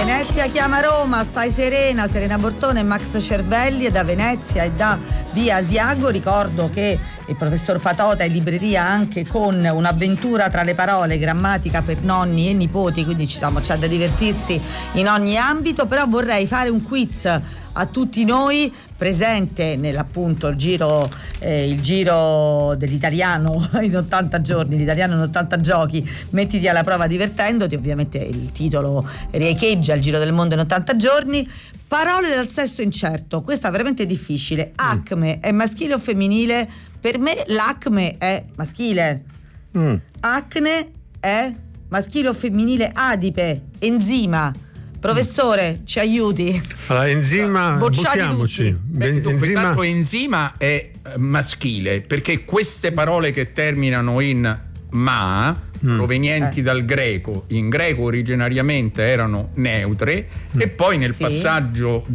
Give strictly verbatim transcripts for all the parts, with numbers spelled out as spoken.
Venezia chiama Roma, stai serena, Serena Bortone e Max Cervelli, e da Venezia e da via Asiago. Ricordo che il professor Patota è in libreria anche con un'avventura tra le parole, grammatica per nonni e nipoti, quindi diciamo, c'è da divertirsi in ogni ambito. Però vorrei fare un quiz a tutti noi, presente nell'appunto il giro eh, il giro dell'italiano in ottanta giorni, l'italiano in ottanta giochi, mettiti alla prova divertendoti. Ovviamente il titolo riecheggia il giro del mondo in ottanta giorni. Parole dal sesso incerto, questa è veramente difficile. Acme è maschile o femminile? Per me l'acme è maschile. mm. Acne è maschile o femminile? Adipe, enzima. Professore, ci aiuti. Allora, enzima, buttiamoci. Beh, dunque, enzima... Tanto enzima è maschile, perché queste parole che terminano in ma, mm. provenienti eh. dal greco, in greco originariamente erano neutre, mm. e poi nel sì. passaggio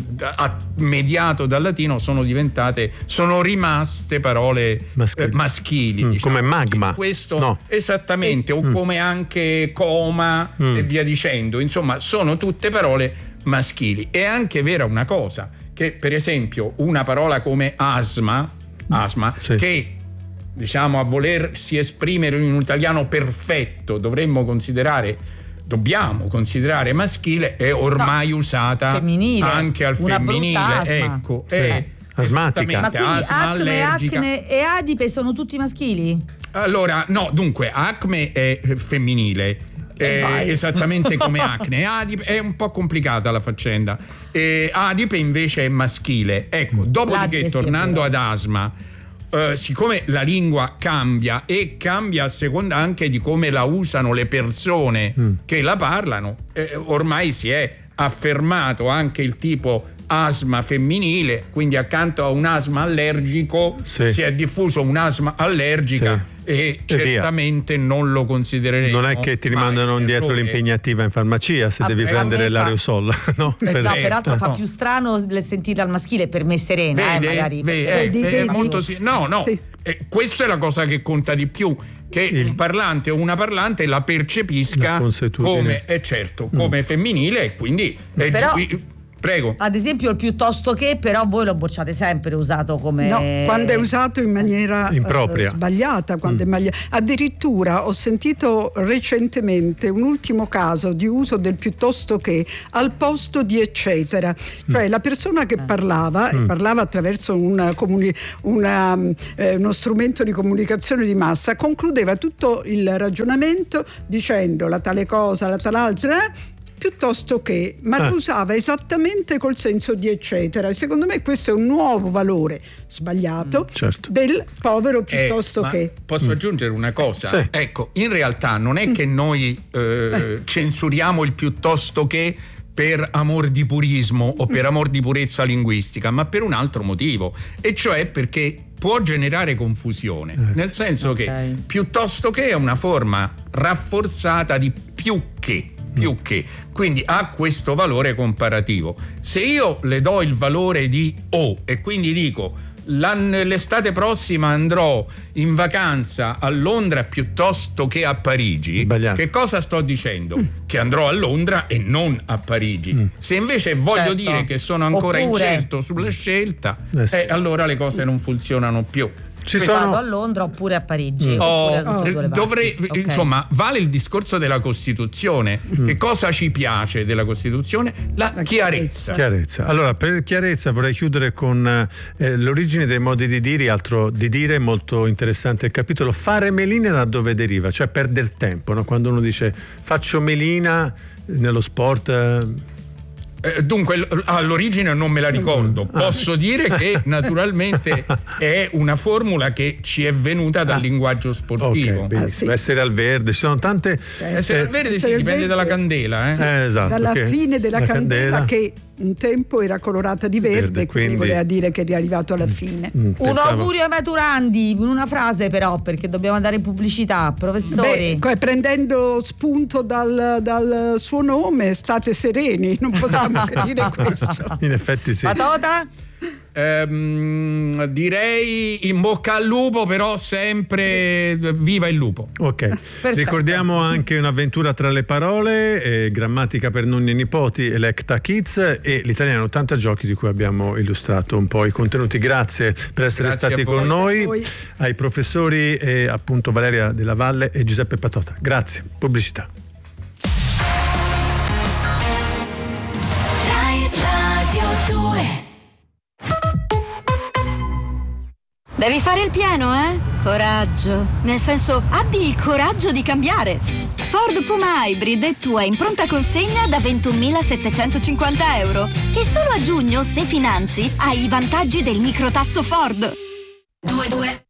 mediato dal latino sono diventate, sono rimaste parole maschili, eh, maschili mm. diciamo. Come magma. Questo no. esattamente, o mm. come anche coma mm. e via dicendo. Insomma, sono tutte parole maschili. È anche vera una cosa, che per esempio una parola come asma, asma sì. che diciamo a volersi esprimere in un italiano perfetto dovremmo considerare dobbiamo considerare maschile, è ormai no, usata femminile, anche al femminile, ecco, sì. è asmatica. Ma quindi asma acme, allergica. acne e adipe sono tutti maschili? Allora, no, dunque acme è femminile, eh, esattamente come acne. Adipe è un po' complicata la faccenda. Eh, adipe invece è maschile. Ecco, dopodiché tornando ad asma, Uh, siccome la lingua cambia e cambia a seconda anche di come la usano le persone mm. che la parlano, eh, ormai si è affermato anche il tipo asma femminile, quindi accanto a un asma allergico sì. si è diffuso un'asma allergica sì. e, e certamente via. Non lo considereremo. Non è che ti rimandano dietro l'impegnativa in farmacia se a devi prendere l'aerosol, no? Eh, per no, peraltro fa no. più strano sentirla al maschile, per me Serena, vede, eh, magari. Vede, vedi, eh, vedi. molto sì. No, no, sì. eh, questa è la cosa che conta di più, che il... un parlante o una parlante la percepisca la come, è eh, certo, come mm. femminile, e quindi è però... gi- Prego. Ad esempio il piuttosto che, però voi lo bocciate sempre usato come... No, quando è usato in maniera impropria, uh, sbagliata, quando mm. è maglia... addirittura ho sentito recentemente un ultimo caso di uso del piuttosto che al posto di eccetera, cioè mm. la persona che parlava mm. parlava attraverso una comuni... una, eh, uno strumento di comunicazione di massa, concludeva tutto il ragionamento dicendo la tale cosa, la tal altra, eh, piuttosto che, ma eh. lo usava esattamente col senso di eccetera. Secondo me questo è un nuovo valore sbagliato mm, certo. del povero piuttosto eh, che. Posso aggiungere una cosa? Sì. Ecco, in realtà non è mm. che noi eh, eh. censuriamo il piuttosto che per amor di purismo o per amor di purezza linguistica, ma per un altro motivo, e cioè perché può generare confusione, eh, nel senso okay. che piuttosto che è una forma rafforzata di più che. più che, quindi ha questo valore comparativo. Se io le do il valore di o e quindi dico l'estate prossima andrò in vacanza a Londra piuttosto che a Parigi, Sbagliato. Che cosa sto dicendo? Mm. Che andrò a Londra e non a Parigi. Mm. Se invece voglio certo. dire che sono ancora Oppure... incerto sulla scelta, eh sì. eh, allora le cose non funzionano più. Ci sono... Vado a Londra oppure a Parigi. Mm. Oh, oppure dovrei, okay. Insomma, vale il discorso della Costituzione. Mm. Che cosa ci piace della Costituzione? La, La chiarezza. chiarezza. Allora, per chiarezza vorrei chiudere con eh, l'origine dei modi di dire, altro di dire molto interessante il capitolo. Fare melina da dove deriva? Cioè perdere tempo, no? Quando uno dice faccio melina nello sport... Eh, Eh, dunque all'origine non me la ricordo, posso dire che naturalmente è una formula che ci è venuta dal ah. linguaggio sportivo. Okay, ah, sì. Essere al verde, ci sono tante eh, essere eh, al verde sì, dipende dalla candela, eh? Sì, eh, esatto, dalla fine della candela, candela che un tempo era colorata di verde, verde quindi voleva dire che è arrivato alla fine. Mm, un augurio ai maturandi in una frase, però, perché dobbiamo andare in pubblicità, professori. Beh, prendendo spunto dal, dal suo nome, state sereni, non possiamo possiamo dire questo. In effetti sì. Patota? Ehm, direi in bocca al lupo, però sempre viva il lupo. Ok, Perfetto. Ricordiamo anche Un'avventura tra le parole, eh, Grammatica per nonni e nipoti, Electa Kids e l'Italiano ottanta giochi, di cui abbiamo illustrato un po' i contenuti. Grazie per essere Grazie stati a voi. con noi, voi. ai professori eh, appunto Valeria Della Valle e Giuseppe Patota. Grazie. Pubblicità. Rai Radio due. Devi fare il pieno, eh? Coraggio. Nel senso, abbi il coraggio di cambiare. Ford Puma Hybrid è tua in pronta consegna da ventunomilasettecentocinquanta euro. E solo a giugno, se finanzi, hai i vantaggi del microtasso Ford. due due.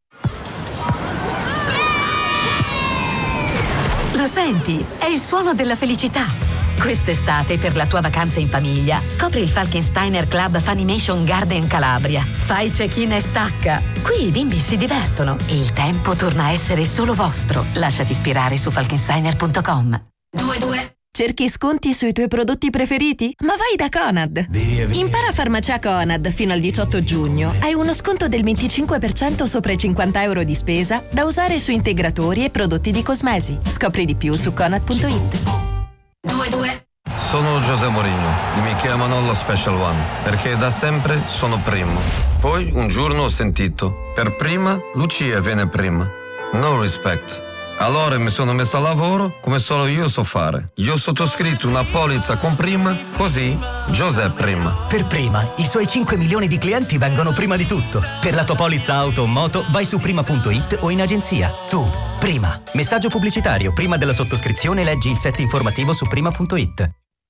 Lo senti? È il suono della felicità. Quest'estate, per la tua vacanza in famiglia, scopri il Falkensteiner Club Funimation Garden Calabria. Fai check-in e stacca. Qui i bimbi si divertono e il tempo torna a essere solo vostro. Lasciati ispirare su falkensteiner punto com. due due. Cerchi sconti sui tuoi prodotti preferiti? Ma vai da Conad! Impara Farmacia Conad fino al diciotto giugno. Hai uno sconto del venticinque per cento sopra i cinquanta euro di spesa da usare su integratori e prodotti di cosmesi. Scopri di più su conad punto it. due due. Sono José Mourinho e mi chiamano lo Special One perché da sempre sono primo. Poi un giorno ho sentito, per prima Lucia viene prima. No respect. Allora mi sono messo a lavoro come solo io so fare. Io ho sottoscritto una polizza con prima, così José prima. Per prima, i suoi cinque milioni di clienti vengono prima di tutto. Per la tua polizza auto o moto vai su prima punto it o in agenzia. Tu, prima. Messaggio pubblicitario. Prima della sottoscrizione leggi il set informativo su prima punto it.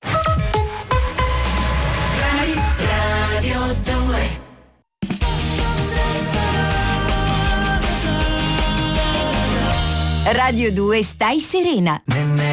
Radio due. Radio due, stai serena.